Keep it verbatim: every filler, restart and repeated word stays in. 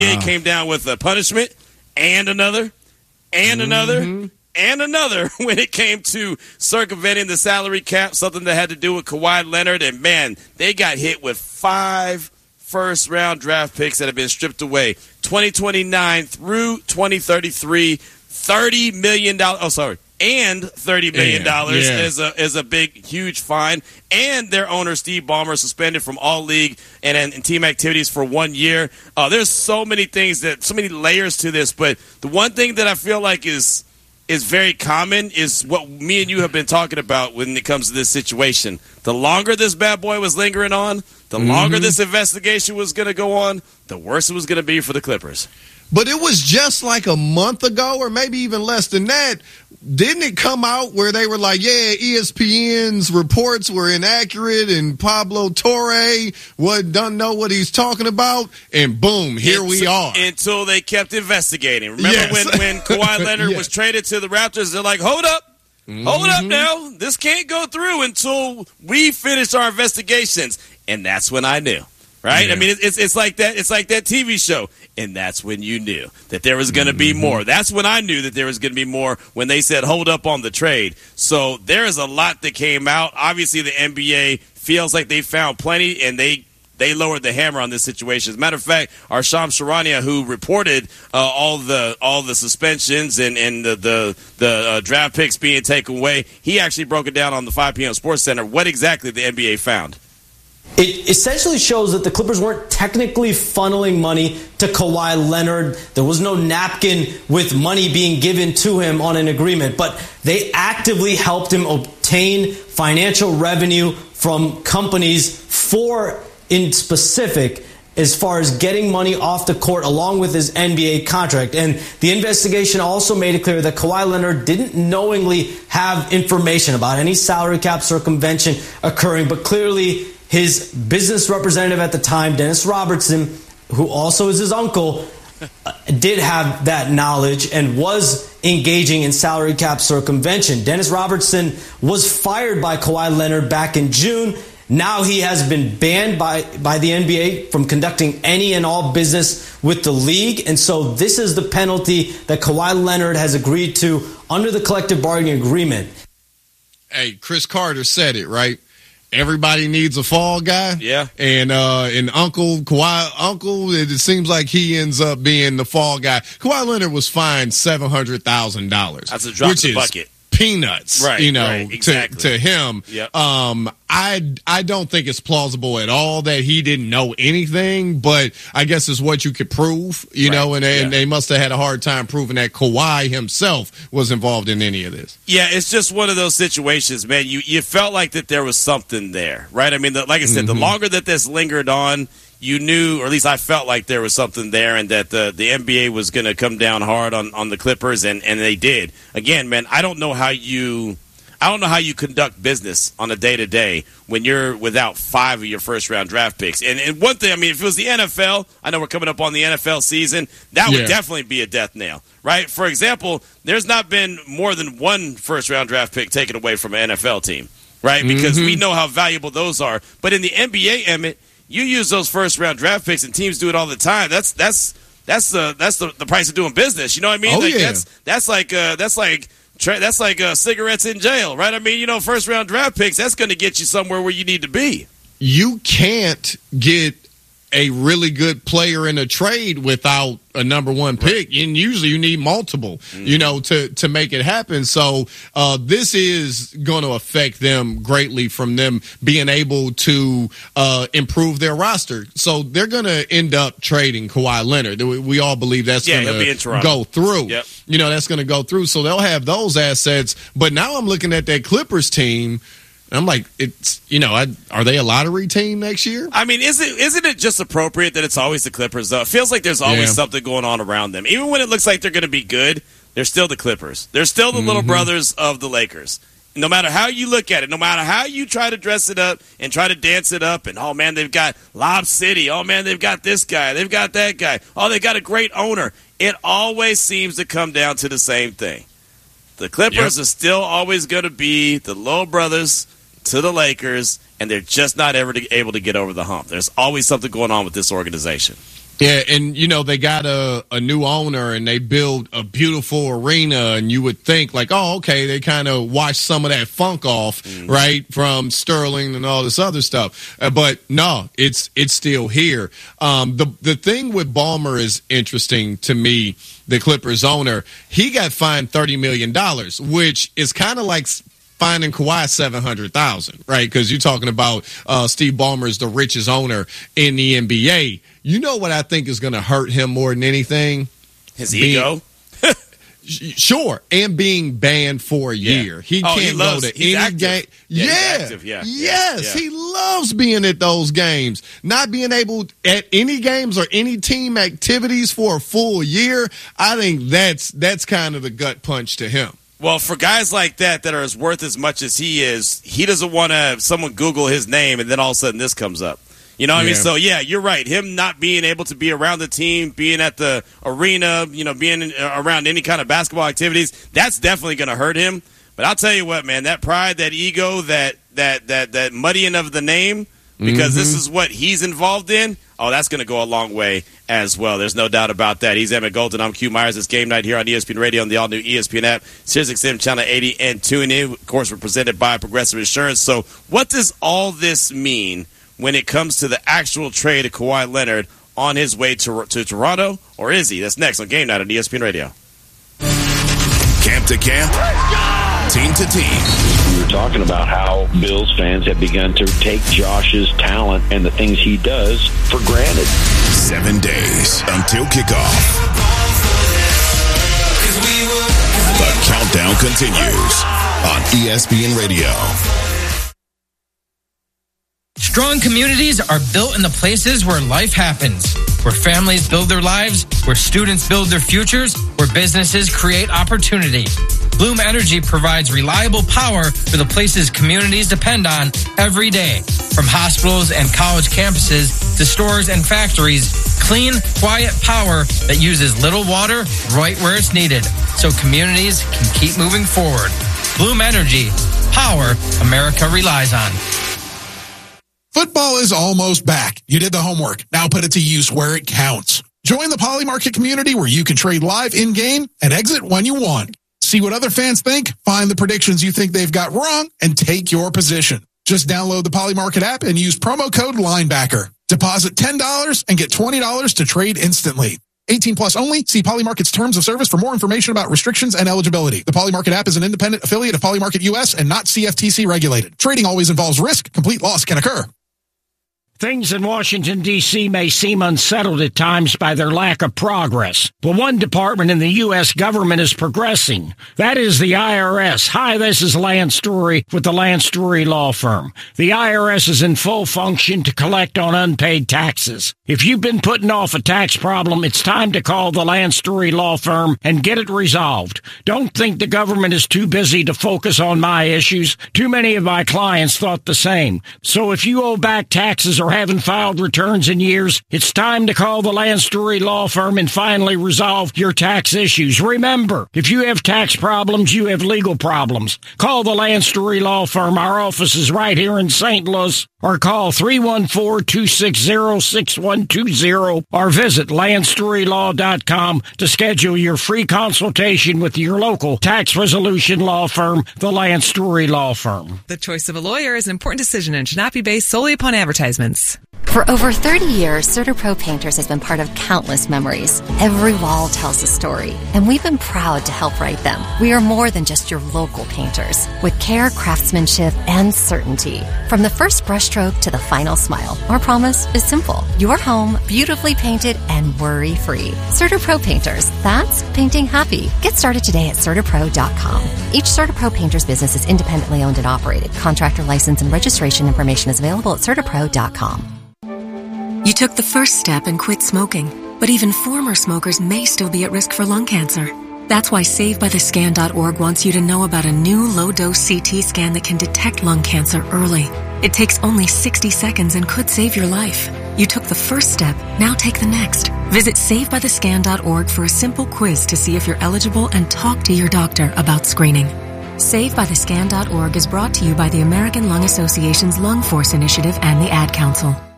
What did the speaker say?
It uh. came down with a punishment and another and mm-hmm. another and another when it came to circumventing the salary cap, something that had to do with Kawhi Leonard. And, man, they got hit with five first-round draft picks that have been stripped away. twenty twenty-nine through twenty thirty-three, thirty million dollars. Oh, sorry. And thirty million dollars yeah, yeah. is a is a big, huge fine. And their owner, Steve Ballmer, suspended from all league and, and, and team activities for one year. Uh, there's so many things, that so many layers to this. But the one thing that I feel like is is very common is what me and you have been talking about when it comes to this situation. The longer this bad boy was lingering on, the mm-hmm. longer this investigation was going to go on, the worse it was going to be for the Clippers. But it was just like a month ago, or maybe even less than that. Didn't it come out where they were like, yeah, E S P N's reports were inaccurate and Pablo Torre what, doesn't know what he's talking about? And boom, here until, we are. Until they kept investigating. Remember yes. when, when Kawhi Leonard yes. was traded to the Raptors, they're like, hold up. Mm-hmm. Hold up now. This can't go through until we finish our investigations. And that's when I knew. Right? Yeah. I mean, it's it's like that. It's like that T V show. And that's when you knew that there was going to be mm-hmm. more. That's when I knew that there was going to be more when they said hold up on the trade. So there is a lot that came out. Obviously, the N B A feels like they found plenty, and they they lowered the hammer on this situation. As a matter of fact, our Shams Charania, who reported uh, all the all the suspensions and, and the the, the uh, draft picks being taken away, he actually broke it down on the five p.m. Sports Center what exactly the N B A found. It essentially shows that the Clippers weren't technically funneling money to Kawhi Leonard. There was no napkin with money being given to him on an agreement, but they actively helped him obtain financial revenue from companies for, in specific, as far as getting money off the court along with his N B A contract. And the investigation also made it clear that Kawhi Leonard didn't knowingly have information about any salary cap circumvention occurring, but clearly his business representative at the time, Dennis Robertson, who also is his uncle, did have that knowledge and was engaging in salary cap circumvention. Dennis Robertson was fired by Kawhi Leonard back in June. Now he has been banned by, by the N B A from conducting any and all business with the league. And so this is the penalty that Kawhi Leonard has agreed to under the collective bargaining agreement. Hey, Chris Carter said it, right? Everybody needs a fall guy. Yeah. And uh, and Uncle Kawhi, Uncle, it seems like he ends up being the fall guy. Kawhi Leonard was fined seven hundred thousand dollars. That's a drop which in the is bucket. Peanuts, right, you know, right, exactly. to, to him. Yep. Um, I, I don't think it's plausible at all that he didn't know anything, but I guess it's what you could prove, you right. know, and, and yeah. they must have had a hard time proving that Kawhi himself was involved in any of this. Yeah, it's just one of those situations, man. You you felt like that there was something there, right? I mean, the, like I said, mm-hmm. the longer that this lingered on, you knew, or at least I felt like there was something there, and that the, the N B A was going to come down hard on, on the Clippers, and, and they did. Again, man, I don't know how you I don't know how you conduct business on a day-to-day when you're without five of your first-round draft picks. And, and one thing, I mean, if it was the N F L, I know we're coming up on the N F L season, that would yeah. definitely be a death nail, right? For example, there's not been more than one first-round draft pick taken away from an N F L team, right? Because mm-hmm. we know how valuable those are. But in the N B A, Emmett, you use those first-round draft picks, and teams do it all the time. That's that's that's the that's the, the price of doing business. You know what I mean? Oh, like, yeah. That's that's like uh, that's like that's like uh, cigarettes in jail, right? I mean, you know, first-round draft picks. That's going to get you somewhere where you need to be. You can't get a really good player in a trade without a number one pick, right. and usually you need multiple, mm-hmm. you know, to to make it happen. So uh, this is going to affect them greatly from them being able to uh, improve their roster. So they're going to end up trading Kawhi Leonard. We, we all believe that's yeah, going to go through. Yep. You know, that's going to go through. So they'll have those assets. But now I'm looking at that Clippers team. I'm like, it's you know, I, are they a lottery team next year? I mean, is it isn't it just appropriate that it's always the Clippers? Though it feels like there's always yeah. something going on around them. Even when it looks like they're going to be good, they're still the Clippers. They're still the mm-hmm. little brothers of the Lakers. No matter how you look at it, no matter how you try to dress it up and try to dance it up, and oh man, they've got Lob City. Oh man, they've got this guy. They've got that guy. Oh, they got a great owner. It always seems to come down to the same thing. The Clippers yep. are still always going to be the little brothers to the Lakers, and they're just not ever to, able to get over the hump. There's always something going on with this organization. Yeah, and, you know, they got a, a new owner and they build a beautiful arena, and you would think, like, oh, okay, they kind of washed some of that funk off, mm. right, from Sterling and all this other stuff. Uh, but, no, it's it's still here. Um, the, the thing with Ballmer is interesting to me, the Clippers owner. He got fined thirty million dollars, which is kind of like finding Kawhi seven hundred thousand dollars, right? Because you're talking about uh, Steve Ballmer is the richest owner in the N B A. You know what I think is going to hurt him more than anything? His being, ego? Sure, and being banned for a yeah. year. He oh, can't he loves, go to he's any active. game. Yeah, yeah. He's active. yeah. Yes, yeah. he loves being at those games. Not being able at any games or any team activities for a full year, I think that's that's kind of the gut punch to him. Well, for guys like that that are as worth as much as he is, he doesn't want to have someone Google his name and then all of a sudden this comes up. You know what yeah. I mean? So, yeah, you're right. Him not being able to be around the team, being at the arena, you know, being around any kind of basketball activities, that's definitely going to hurt him. But I'll tell you what, man, that pride, that ego, that that that, that muddying of the name, because mm-hmm. this is what he's involved in, oh, that's going to go a long way as well. There's no doubt about that. He's Emmett Golden. I'm Q Myers. It's Game Night here on E S P N Radio on the all-new E S P N app, Sirius X M Channel eighty, and tune in. Of course, we're presented by Progressive Insurance. So what does all this mean when it comes to the actual trade of Kawhi Leonard on his way to, to Toronto? Or is he? That's next on Game Night on E S P N Radio. Camp to camp, team to team. We were talking about how Bills fans have begun to take Josh's talent and the things he does for granted. Seven days until kickoff. The countdown continues on E S P N Radio. Strong communities are built in the places where life happens, where families build their lives, where students build their futures, where businesses create opportunity. Bloom Energy provides reliable power for the places communities depend on every day. From hospitals and college campuses to stores and factories, clean, quiet power that uses little water right where it's needed, so communities can keep moving forward. Bloom Energy, power America relies on. Football is almost back. You did the homework. Now put it to use where it counts. Join the Poly Market community where you can trade live in-game and exit when you want. See what other fans think, find the predictions you think they've got wrong, and take your position. Just download the Poly Market app and use promo code Linebacker. Deposit ten dollars and get twenty dollars to trade instantly. eighteen plus only. See Poly Market's terms of service for more information about restrictions and eligibility. The Poly Market app is an independent affiliate of Poly Market U S and not C F T C regulated. Trading always involves risk. Complete loss can occur. Things in Washington, D C may seem unsettled at times by their lack of progress. But one department in the U S government is progressing. That is the I R S. Hi, this is Lance Story with the Lance Story Law Firm. The I R S is in full function to collect on unpaid taxes. If you've been putting off a tax problem, it's time to call the Lance Story Law Firm and get it resolved. Don't think the government is too busy to focus on my issues. Too many of my clients thought the same. So if you owe back taxes or haven't filed returns in years, it's time to call the Lance Story Law Firm and finally resolve your tax issues. Remember, if you have tax problems, you have legal problems. Call the Lance Story Law Firm. Our office is right here in Saint Louis. Or call three one four, two six zero, six one two zero or visit lance story law dot com to schedule your free consultation with your local tax resolution law firm, the Lance Story Law Firm. The choice of a lawyer is an important decision and should not be based solely upon advertisements. For over thirty years, CertaPro Painters has been part of countless memories. Every wall tells a story, and we've been proud to help write them. We are more than just your local painters, with care, craftsmanship, and certainty. From the first brushstroke to the final smile, our promise is simple. Your home, beautifully painted and worry-free. CertaPro Painters, that's painting happy. Get started today at Certa Pro dot com. Each CertaPro Painters business is independently owned and operated. Contractor license and registration information is available at Certa Pro dot com. You took the first step and quit smoking, but even former smokers may still be at risk for lung cancer. That's why Save By The Scan dot org wants you to know about a new low-dose C T scan that can detect lung cancer early. It takes only sixty seconds and could save your life. You took the first step, now take the next. Visit Save By The Scan dot org for a simple quiz to see if you're eligible and talk to your doctor about screening. Save By The Scan dot org is brought to you by the American Lung Association's Lung Force Initiative and the Ad Council.